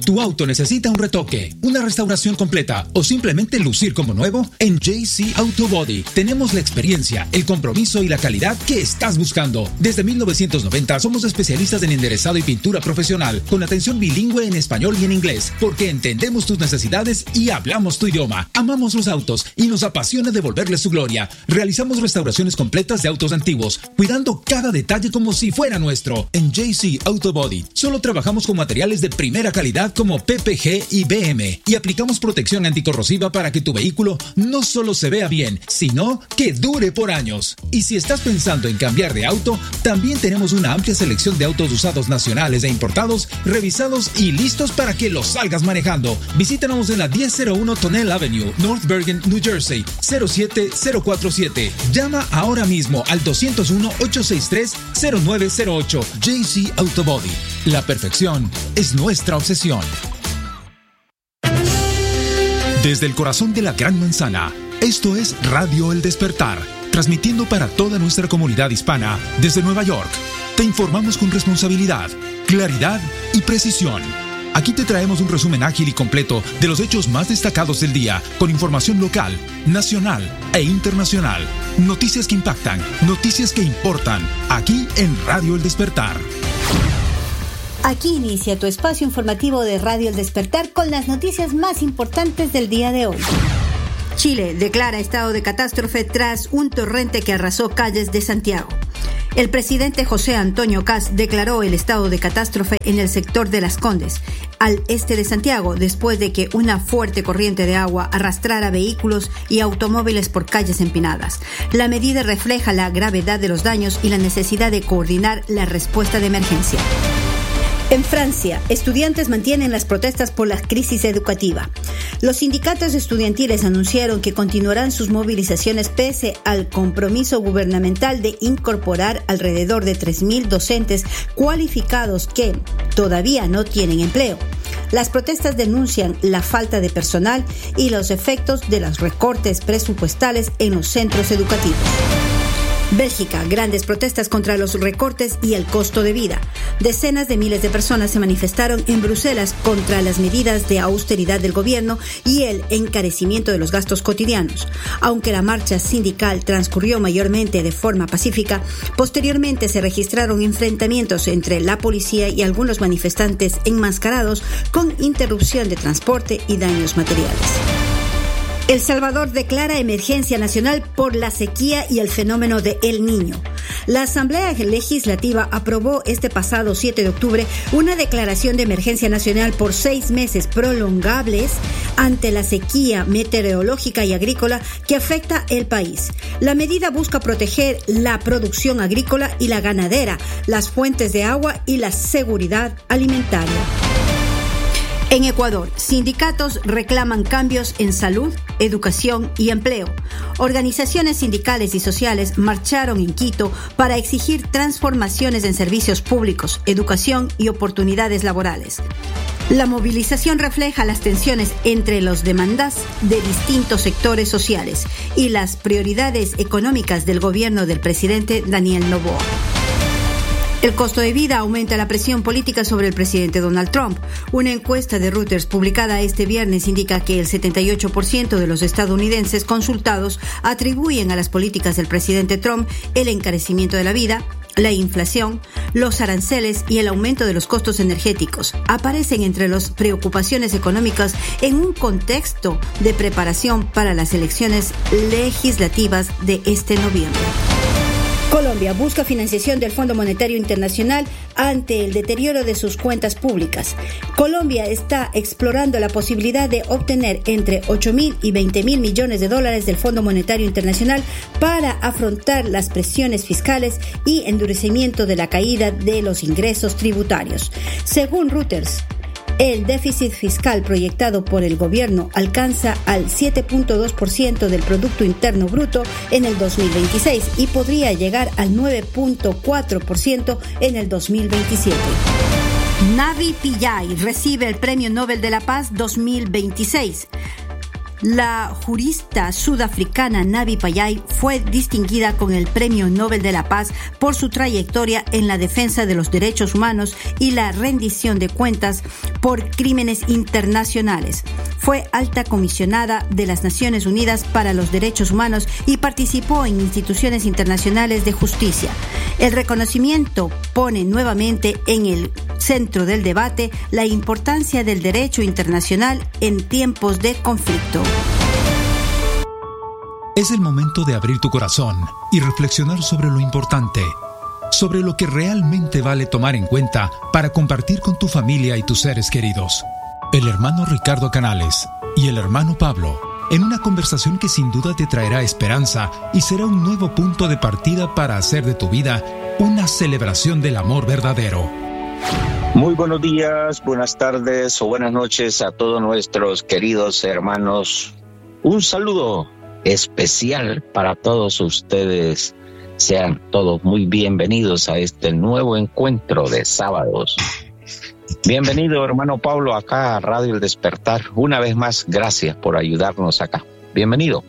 ¿Tu auto necesita un retoque, una restauración completa o simplemente lucir como nuevo? En JC Auto Body tenemos la experiencia, el compromiso y la calidad que estás buscando. Desde 1990 somos especialistas en enderezado y pintura profesional, con atención bilingüe en español y en inglés, porque entendemos tus necesidades y hablamos tu idioma. Amamos los autos y nos apasiona devolverles su gloria. Realizamos restauraciones completas de autos antiguos, cuidando cada detalle como si fuera nuestro. En JC Auto Body solo trabajamos con materiales de primera calidad como PPG y BM, y aplicamos protección anticorrosiva para que tu vehículo no solo se vea bien, sino que dure por años. Y si estás pensando en cambiar de auto, también tenemos una amplia selección de autos usados nacionales e importados, revisados y listos para que los salgas manejando. Visítanos en la 1001 Tonnelle Avenue, North Bergen, New Jersey, 07047. Llama ahora mismo al 201-863-0908. JC Auto Body. La perfección es nuestra obsesión. Desde el corazón de la Gran Manzana, esto es Radio El Despertar, transmitiendo para toda nuestra comunidad hispana desde Nueva York. Te informamos con responsabilidad, claridad y precisión. Aquí te traemos un resumen ágil y completo de los hechos más destacados del día, con información local, nacional e internacional. Noticias que impactan, noticias que importan, aquí en Radio El Despertar. Aquí inicia tu espacio informativo de Radio El Despertar con las noticias más importantes del día de hoy. Chile declara estado de catástrofe tras un torrente que arrasó calles de Santiago. El presidente José Antonio Kast declaró el estado de catástrofe en el sector de Las Condes, al este de Santiago, después de que una fuerte corriente de agua arrastrara vehículos y automóviles por calles empinadas. La medida refleja la gravedad de los daños y la necesidad de coordinar la respuesta de emergencia. En Francia, estudiantes mantienen las protestas por la crisis educativa. Los sindicatos estudiantiles anunciaron que continuarán sus movilizaciones pese al compromiso gubernamental de incorporar alrededor de 3.000 docentes cualificados que todavía no tienen empleo. Las protestas denuncian la falta de personal y los efectos de los recortes presupuestales en los centros educativos. Bélgica, grandes protestas contra los recortes y el costo de vida. Decenas de miles de personas se manifestaron en Bruselas contra las medidas de austeridad del gobierno y el encarecimiento de los gastos cotidianos. Aunque la marcha sindical transcurrió mayormente de forma pacífica, posteriormente se registraron enfrentamientos entre la policía y algunos manifestantes enmascarados con interrupción de transporte y daños materiales. El Salvador declara emergencia nacional por la sequía y el fenómeno de El Niño. La Asamblea Legislativa aprobó este pasado 7 de octubre una declaración de emergencia nacional por 6 meses prolongables ante la sequía meteorológica y agrícola que afecta el país. La medida busca proteger la producción agrícola y la ganadera, las fuentes de agua y la seguridad alimentaria. En Ecuador, sindicatos reclaman cambios en salud, educación y empleo. Organizaciones sindicales y sociales marcharon en Quito para exigir transformaciones en servicios públicos, educación y oportunidades laborales. La movilización refleja las tensiones entre las demandas de distintos sectores sociales y las prioridades económicas del gobierno del presidente Daniel Noboa. El costo de vida aumenta la presión política sobre el presidente Donald Trump. Una encuesta de Reuters publicada este viernes indica que el 78% de los estadounidenses consultados atribuyen a las políticas del presidente Trump el encarecimiento de la vida, la inflación, los aranceles y el aumento de los costos energéticos. Aparecen entre las preocupaciones económicas en un contexto de preparación para las elecciones legislativas de este noviembre. Colombia busca financiación del Fondo Monetario Internacional ante el deterioro de sus cuentas públicas. Colombia está explorando la posibilidad de obtener entre 8.000 y 20.000 millones de dólares del Fondo Monetario Internacional para afrontar las presiones fiscales y endurecimiento de la caída de los ingresos tributarios. Según Reuters, el déficit fiscal proyectado por el gobierno alcanza al 7.2% del Producto Interno Bruto en el 2026 y podría llegar al 9.4% en el 2027. Navi Pillay recibe el Premio Nobel de la Paz 2026. La jurista sudafricana Navi Pillay fue distinguida con el Premio Nobel de la Paz por su trayectoria en la defensa de los derechos humanos y la rendición de cuentas por crímenes internacionales. Fue alta comisionada de las Naciones Unidas para los Derechos Humanos y participó en instituciones internacionales de justicia. El reconocimiento pone nuevamente en el centro del debate la importancia del derecho internacional en tiempos de conflicto. Es el momento de abrir tu corazón y reflexionar sobre lo importante, sobre lo que realmente vale tomar en cuenta para compartir con tu familia y tus seres queridos. El hermano Ricardo Canales y el hermano Pablo, en una conversación que sin duda te traerá esperanza y será un nuevo punto de partida para hacer de tu vida una celebración del amor verdadero. Muy buenos días, buenas tardes o buenas noches a todos nuestros queridos hermanos. Un saludo especial para todos ustedes. Sean todos muy bienvenidos a este nuevo encuentro de sábados. Bienvenido, hermano Pablo, acá a Radio El Despertar. Una vez más, gracias por ayudarnos acá. Bienvenido.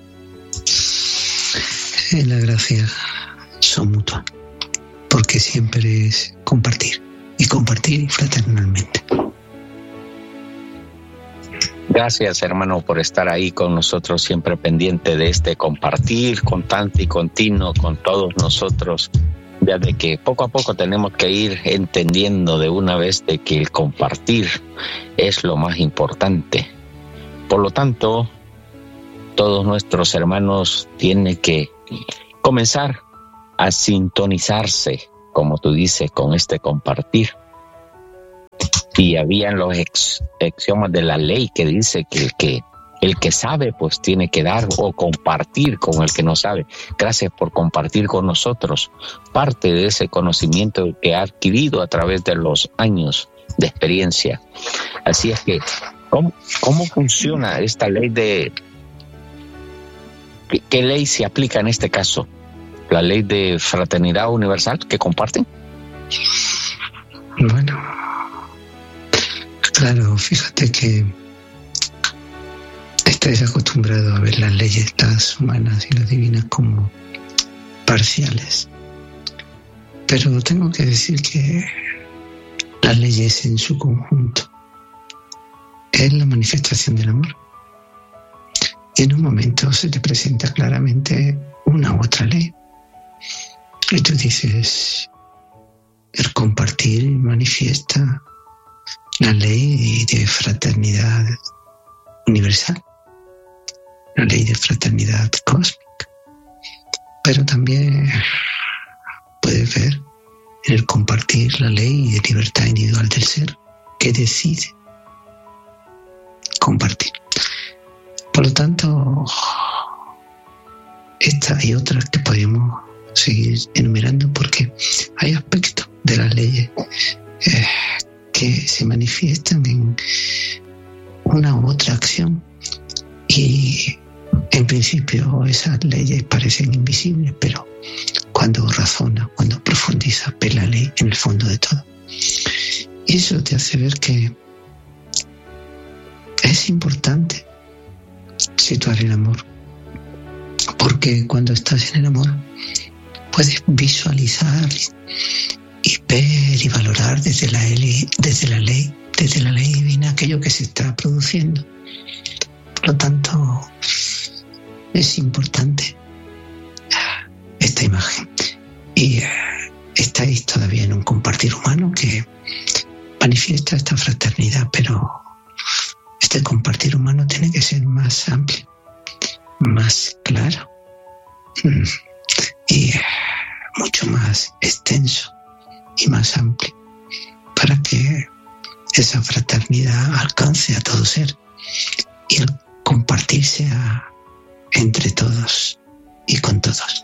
Las gracias son mutuas, porque siempre es compartir fraternalmente. Gracias, hermano, por estar ahí con nosotros, siempre pendiente de este compartir constante y continuo con todos nosotros, ya de que poco a poco tenemos que ir entendiendo de una vez de que el compartir es lo más importante. Por lo tanto, todos nuestros hermanos tienen que comenzar a sintonizarse, como tú dices, con este compartir. Y habían los axiomas de la ley que dice que el que sabe pues tiene que dar o compartir con el que no sabe. Gracias por compartir con nosotros parte de ese conocimiento que ha adquirido a través de los años de experiencia. Así es que, ¿cómo funciona esta ley de... ¿Qué ley se aplica en este caso? ¿La ley de fraternidad universal que comparten? Bueno, claro, fíjate que estáis acostumbrados a ver las leyes, las humanas y las divinas, como parciales. Pero tengo que decir que las leyes en su conjunto es la manifestación del amor. Y en un momento se te presenta claramente una u otra ley. Y tú dices, el compartir manifiesta la ley de fraternidad universal, la ley de fraternidad cósmica. Pero también puedes ver en el compartir la ley de libertad individual del ser, que decide compartir. Por lo tanto, esta y otras que podemos seguir enumerando, porque hay aspectos de las leyes que se manifiestan en una u otra acción, y en principio esas leyes parecen invisibles, pero cuando razona, cuando profundiza, ve la ley en el fondo de todo. Y eso te hace ver que es importante situar el amor, porque cuando estás en el amor puedes visualizar y ver y valorar desde la ley divina aquello que se está produciendo. Por lo tanto, es importante esta imagen. Y estáis todavía en un compartir humano que manifiesta esta fraternidad, pero este compartir humano tiene que ser más amplio, más claro y mucho más extenso y más amplio, para que esa fraternidad alcance a todo ser y el compartir sea entre todos y con todos.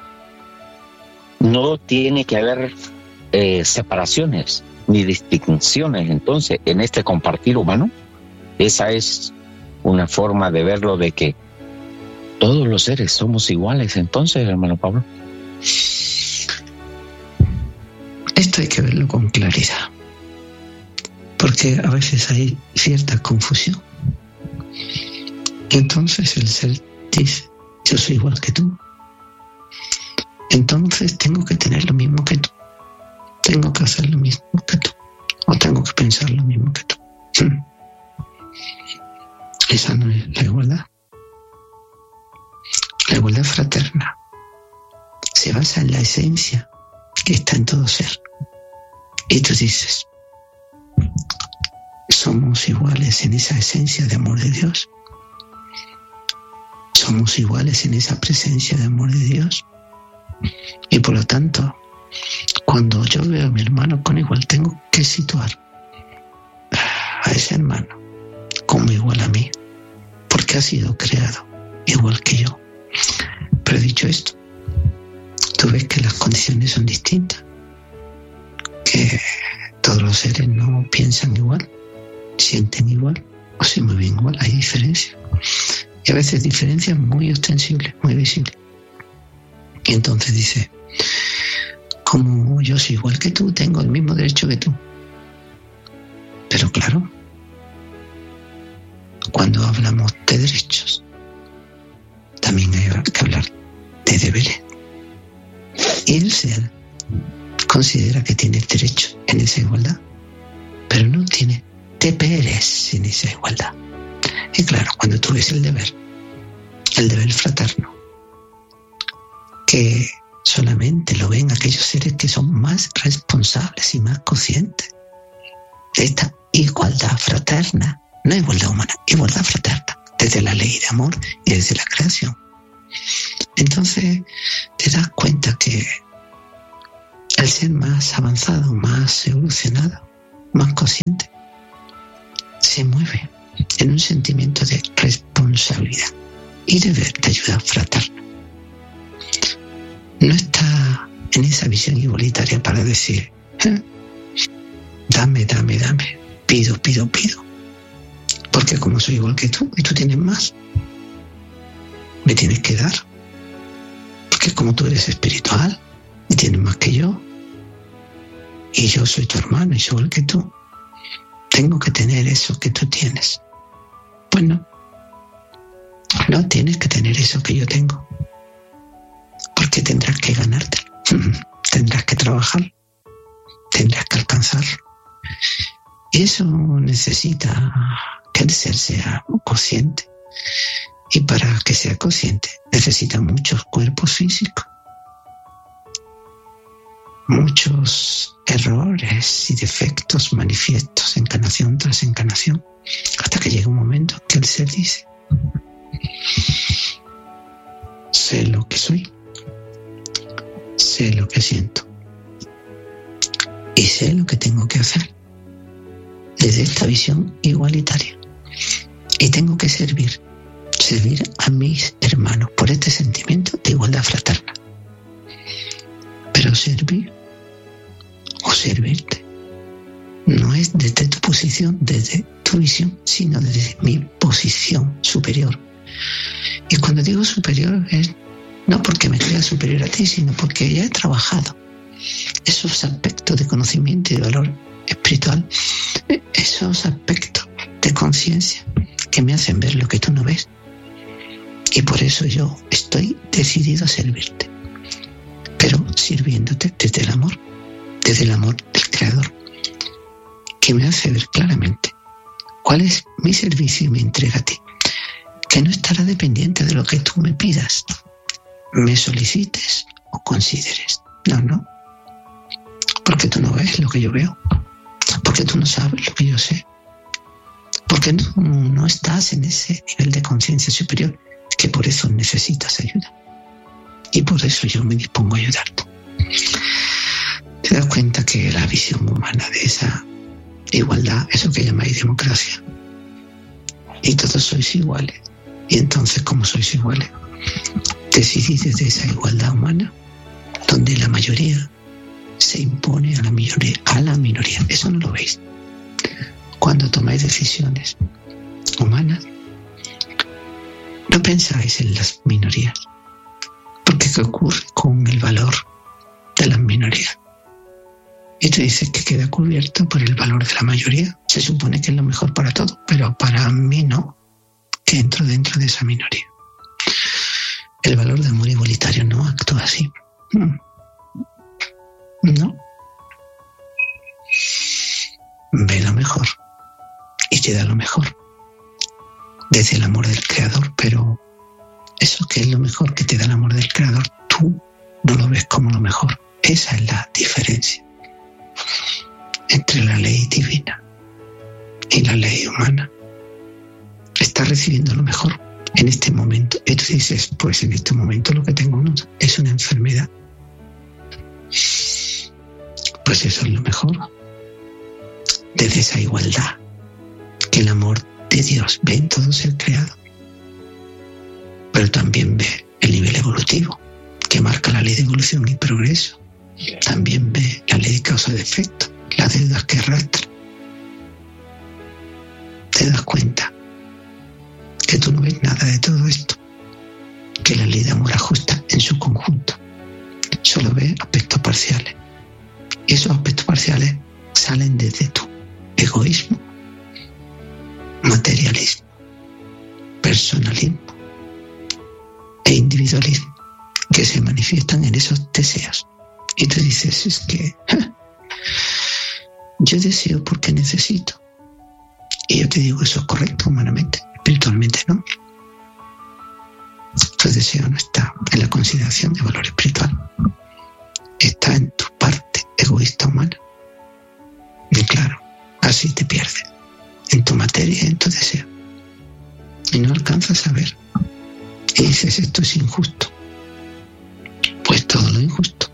No tiene que haber separaciones ni distinciones entonces en este compartir humano. Esa es una forma de verlo, de que todos los seres somos iguales entonces, hermano Pablo. Esto hay que verlo con claridad, porque a veces hay cierta confusión Y entonces el ser dice, yo soy igual que tú. Entonces tengo que tener lo mismo que tú. Tengo que hacer lo mismo que tú. O tengo que pensar lo mismo que tú. Esa no es la igualdad. La igualdad fraterna se basa en la esencia que está en todo ser. Y tú dices, somos iguales en esa esencia de amor de Dios. Somos iguales en esa presencia de amor de Dios. Y por lo tanto, cuando yo veo a mi hermano con igual, tengo que situar a ese hermano como igual a mí, porque ha sido creado igual que yo. Pero dicho esto, tú ves que las condiciones son distintas, que todos los seres no piensan igual, sienten igual o se mueven igual, hay diferencias. Y a veces diferencias muy ostensibles, muy visibles. Y entonces dice, como yo soy igual que tú, tengo el mismo derecho que tú. Pero claro, cuando hablamos de derechos, también hay que hablar de deberes. Y el ser considera que tiene derecho en esa igualdad, pero no tiene deberes en esa igualdad. Y claro, cuando tú ves el deber fraterno, que solamente lo ven aquellos seres que son más responsables y más conscientes de esta igualdad fraterna, no igualdad humana, igualdad fraterna, desde la ley de amor y desde la creación. Entonces te das cuenta que el ser más avanzado, más evolucionado, más consciente, se mueve en un sentimiento de responsabilidad y deber de ayuda fraterna. No está en esa visión igualitaria para decir, dame, pido, porque como soy igual que tú y tú tienes más, me tienes que dar, porque como tú eres espiritual y tienes más que yo, y yo soy tu hermano y soy igual que tú, tengo que tener eso que tú tienes. Pues no tienes que tener eso que yo tengo, porque tendrás que ganártelo, tendrás que trabajar, tendrás que alcanzarlo. Y eso necesita que el ser sea consciente. Y para que sea consciente necesita muchos cuerpos físicos, muchos errores y defectos manifiestos, encarnación tras encarnación, hasta que llega un momento que el ser dice, sé lo que soy, sé lo que siento y sé lo que tengo que hacer desde esta visión igualitaria, y tengo que servir a mis hermanos por este sentimiento de igualdad fraterna. Pero servir o servirte no es desde tu posición, desde tu visión, sino desde mi posición superior. Y cuando digo superior es no porque me crea superior a ti, sino porque ya he trabajado esos aspectos de conocimiento y de valor espiritual, esos aspectos de conciencia que me hacen ver lo que tú no ves. Y por eso yo estoy decidido a servirte, pero sirviéndote desde el amor del Creador, que me hace ver claramente cuál es mi servicio y mi entrega a ti, que no estará dependiente de lo que tú me pidas, me solicites o consideres. No, porque tú no ves lo que yo veo, porque tú no sabes lo que yo sé, porque no estás en ese nivel de conciencia superior, que por eso necesitas ayuda. Y por eso yo me dispongo a ayudarte. Te das cuenta que la visión humana de esa igualdad, eso que llamáis democracia, y todos sois iguales. Y entonces, como sois iguales, decidís desde esa igualdad humana, donde la mayoría se impone a la minoría. Eso no lo veis. Cuando tomáis decisiones humanas, no pensáis en las minorías, porque ¿qué ocurre con el valor de las minorías? Y tú dices que queda cubierto por el valor de la mayoría. Se supone que es lo mejor para todos, pero para mí no. que entro dentro de esa minoría. El valor de amor igualitario no actúa así. No. Ve lo mejor y te da lo mejor desde el amor del Creador, pero eso que es lo mejor que te da el amor del Creador, tú no lo ves como lo mejor. Esa es la diferencia entre la ley divina y la ley humana. Estás recibiendo lo mejor en este momento. Y tú dices, pues en este momento lo que tengo es una enfermedad. Pues eso es lo mejor. Desde esa igualdad que el amor de Dios ve en todo ser creado, pero también ve el nivel evolutivo que marca la ley de evolución y progreso. También ve la ley de causa y efecto, las deudas que arrastra. Te das cuenta que tú no ves nada de todo esto, que la ley de amor ajusta en su conjunto. Solo ves aspectos parciales. Y esos aspectos parciales salen desde tu egoísmo, materialismo, personalismo e individualismo, que se manifiestan en esos deseos. Y tú dices, es que yo deseo porque necesito. Y yo te digo, eso es correcto humanamente, espiritualmente no. Tu deseo no está en la consideración de valor espiritual, está en tu parte egoísta humana. Y claro, así te pierdes en tu materia y en tu deseo. Y no alcanzas a ver. Y dices, esto es injusto. Pues todo lo injusto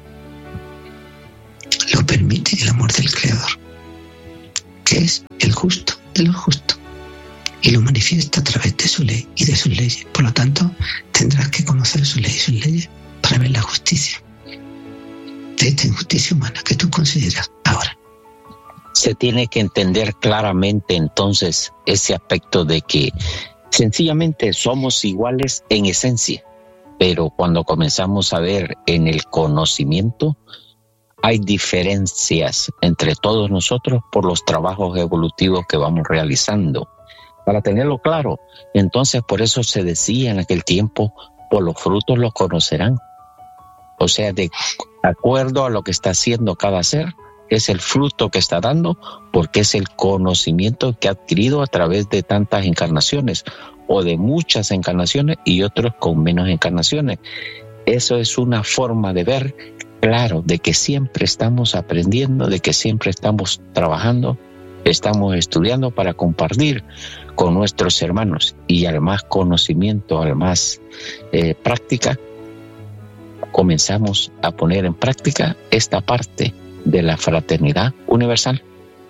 lo permite el amor del Creador, que es el justo de lo justo, y lo manifiesta a través de su ley y de sus leyes. Por lo tanto, tendrás que conocer su ley y sus leyes para ver la justicia de esta injusticia humana que tú consideras ahora. Se tiene que entender claramente entonces ese aspecto de que sencillamente somos iguales en esencia, pero cuando comenzamos a ver en el conocimiento, hay diferencias entre todos nosotros por los trabajos evolutivos que vamos realizando. Para tenerlo claro, entonces por eso se decía en aquel tiempo, por los frutos los conocerán. O sea, de acuerdo a lo que está haciendo cada ser, es el fruto que está dando, porque es el conocimiento que ha adquirido a través de tantas encarnaciones, o de muchas encarnaciones y otros con menos encarnaciones. Eso es una forma de ver, claro, de que siempre estamos aprendiendo, de que siempre estamos trabajando, estamos estudiando para compartir con nuestros hermanos, y al más conocimiento, al más práctica, comenzamos a poner en práctica esta parte de la fraternidad universal.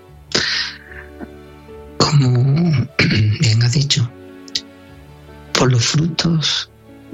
Como bien has dicho, por los frutos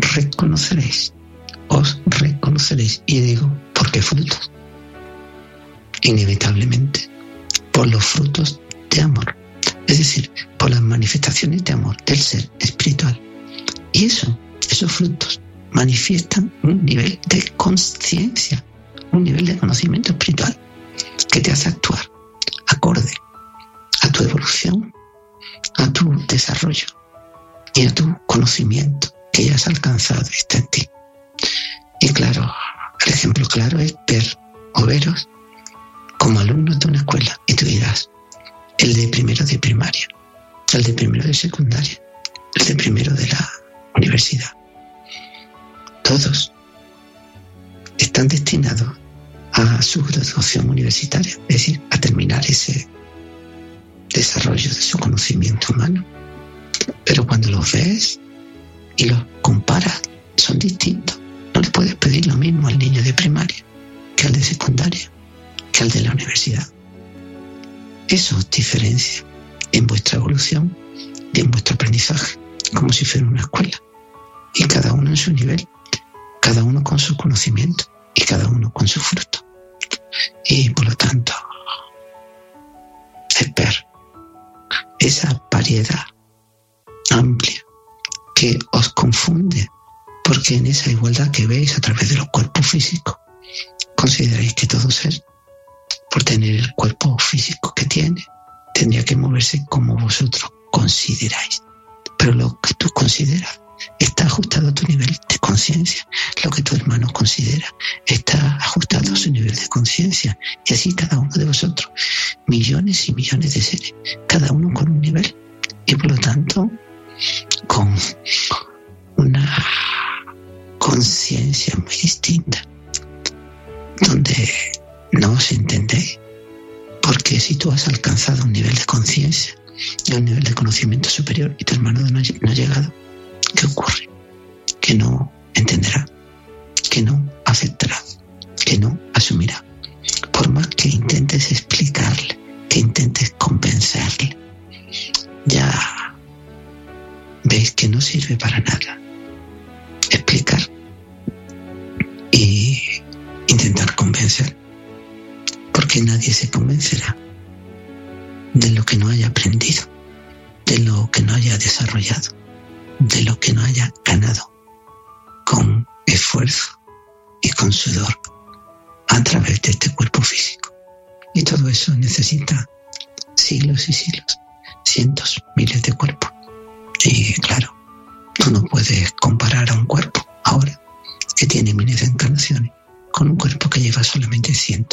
os reconoceréis. Y digo, ¿por qué frutos? Inevitablemente, por los frutos de amor, es decir, por las manifestaciones de amor del ser espiritual. Y esos frutos manifiestan un nivel de conciencia, un nivel de conocimiento espiritual que te hace actuar acorde a tu evolución, a tu desarrollo y a tu conocimiento que ya has alcanzado y está en ti. Y claro, el ejemplo claro es veros como alumnos de una escuela, y tú dirás, el de primero de primaria, el de primero de secundaria, el de primero de la universidad. Todos están destinados a su graduación universitaria, es decir, a terminar ese desarrollo de su conocimiento humano. Pero cuando los ves y los comparas, son distintos. No le puedes pedir lo mismo al niño de primaria que al de secundaria, que al de la universidad. Eso os diferencia en vuestra evolución y en vuestro aprendizaje, como si fuera una escuela. Y cada uno en su nivel, cada uno con su conocimiento y cada uno con su fruto. Y por lo tanto, es ver esa variedad amplia que os confunde, porque en esa igualdad que veis a través de los cuerpos físicos, consideráis que todo ser, por tener el cuerpo físico que tiene, tendría que moverse como vosotros consideráis. pero lo que tú consideras está ajustado a tu nivel de conciencia. Lo que tu hermano considera está ajustado a su nivel de conciencia. Y así cada uno de vosotros, millones y millones de seres, cada uno con un nivel. Y por lo tanto, con una conciencia muy distinta, donde no os entendéis. Porque si tú has alcanzado un nivel de conciencia y un nivel de conocimiento superior y tu hermano no ha llegado, ¿qué ocurre? Que no entenderá, que no aceptará, que no asumirá. Por más que intentes explicarle, que intentes convencerle, ya veis que no sirve para nada explicar y intentar convencer, porque nadie se convencerá de lo que no haya aprendido, de lo que no haya desarrollado, de lo que no haya ganado con esfuerzo y con sudor a través de este cuerpo físico. Y todo eso necesita siglos y siglos, cientos, miles de cuerpos. Y claro, tú no puedes comparar a un cuerpo ahora que tiene miles de encarnaciones con un cuerpo que lleva solamente 100.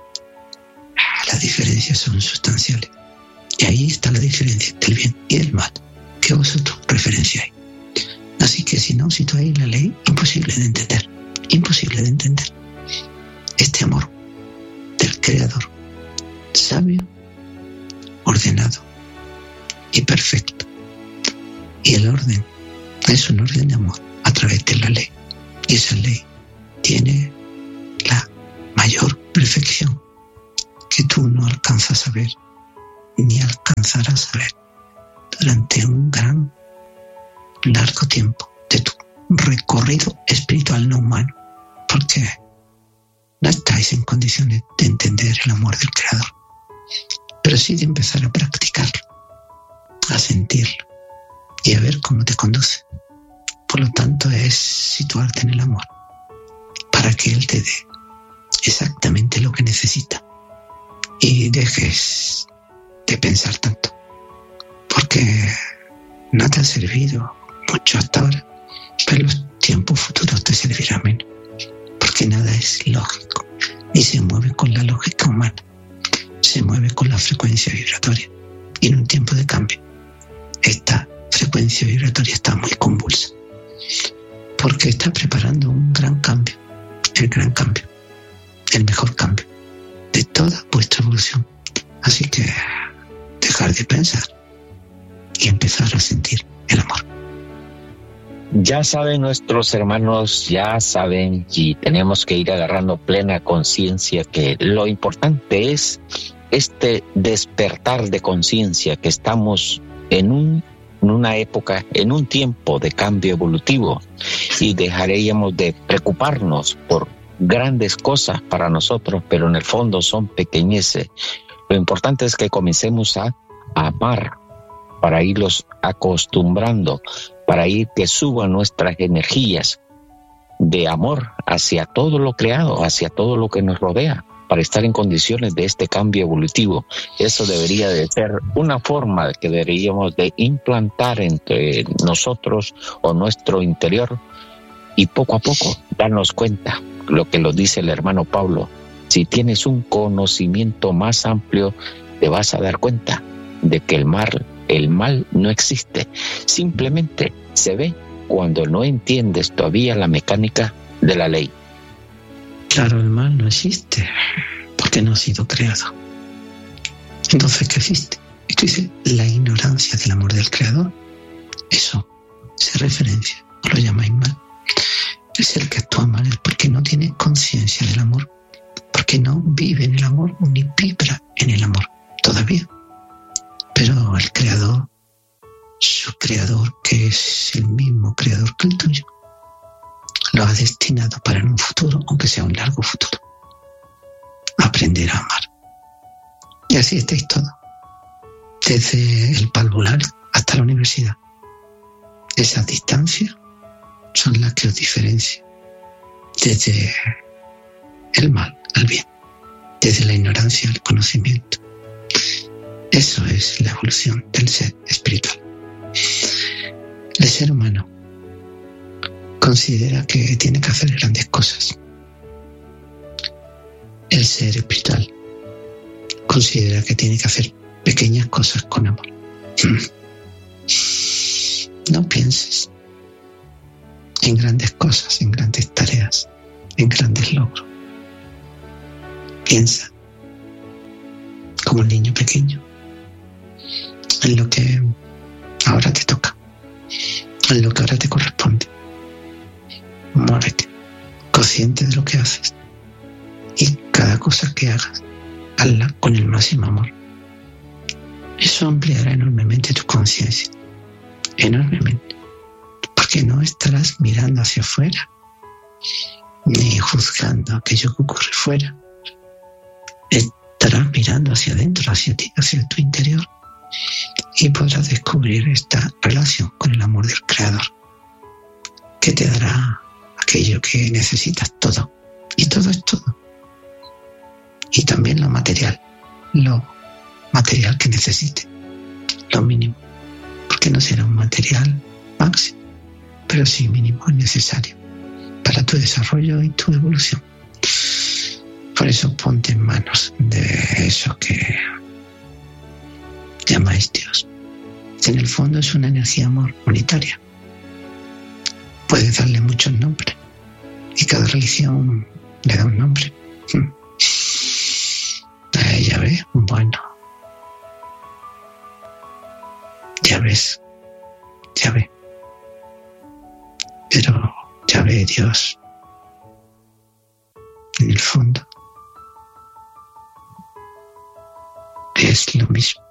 Las diferencias son sustanciales. Y ahí está la diferencia del bien y del mal que vosotros referenciáis. Así que si no situáis la ley, imposible de entender. Imposible de entender. Este amor del Creador, sabio, ordenado y perfecto. Y el orden es un orden de amor a través de la ley. Y esa ley tiene la mayor perfección que tú no alcanzas a ver ni alcanzarás a ver durante un gran largo tiempo de tu recorrido espiritual no humano, porque no estáis en condiciones de entender el amor del Creador, pero sí de empezar a practicarlo, a sentirlo y a ver cómo te conduce. Por lo tanto, es situarte en el amor para que Él te dé exactamente lo que necesita y dejes de pensar tanto, porque no te ha servido mucho hasta ahora, pero en los tiempos futuros te servirá menos, porque nada es lógico, ni se mueve con la lógica humana, se mueve con la frecuencia vibratoria. Y en un tiempo de cambio, esta frecuencia vibratoria está muy convulsa, porque está preparando un gran cambio, el gran cambio, el mejor cambio de toda vuestra evolución. Así que dejar de pensar y empezar a sentir el amor. Ya saben nuestros hermanos, ya saben, y tenemos que ir agarrando plena conciencia que lo importante es este despertar de conciencia, que estamos en una época, en un tiempo de cambio evolutivo, y dejaríamos de preocuparnos por grandes cosas para nosotros, pero en el fondo son pequeñeces. Lo importante es que comencemos a amar, para irlos acostumbrando, para ir que suban nuestras energías de amor hacia todo lo creado, hacia todo lo que nos rodea, para estar en condiciones de este cambio evolutivo. Eso debería de ser una forma que deberíamos de implantar entre nosotros o nuestro interior, y poco a poco darnos cuenta, lo que lo dice el hermano Pablo: si tienes un conocimiento más amplio, te vas a dar cuenta de que el mal no existe. Simplemente se ve cuando no entiendes todavía la mecánica de la ley. Claro, el mal no existe porque no ha sido creado. Entonces, ¿qué existe? Y tú dices, la ignorancia del amor del Creador. Eso se referencia, no lo llamáis mal. Es el que actúa mal, es porque no tiene conciencia del amor, porque no vive en el amor ni vibra en el amor todavía. Pero el Creador, su Creador, que es el mismo Creador que el tuyo, lo ha destinado para en un futuro, aunque sea un largo futuro, aprender a amar. Y así estáis todos, desde el parvulario hasta la universidad. Esas distancias son las que os diferencian desde el mal al bien, desde la ignorancia al conocimiento. Eso es la evolución del ser espiritual. El ser humano considera que tiene que hacer grandes cosas. El ser espiritual considera que tiene que hacer pequeñas cosas con amor. No pienses en grandes cosas, en grandes tareas, en grandes logros. Piensa como el niño pequeño en lo que ahora te toca, en lo que ahora te corresponde. Muévete, consciente de lo que haces, y cada cosa que hagas, hazla con el máximo amor. Eso ampliará enormemente tu conciencia, enormemente, porque no estarás mirando hacia afuera ni juzgando aquello que ocurre fuera. Estarás mirando hacia adentro, hacia ti, hacia tu interior, y podrás descubrir esta relación con el amor del Creador, que te dará aquello que necesitas, todo. Y todo es todo. Y también lo material que necesites, lo mínimo, porque no será un material máximo, pero sí mínimo es necesario para tu desarrollo y tu evolución. Por eso ponte en manos de eso que llamáis Dios. En el fondo es una energía amor unitaria. Puedes darle muchos nombres y cada religión le da un nombre. Ya ves, bueno. Ya ves. Pero ya ve Dios. En el fondo es lo mismo.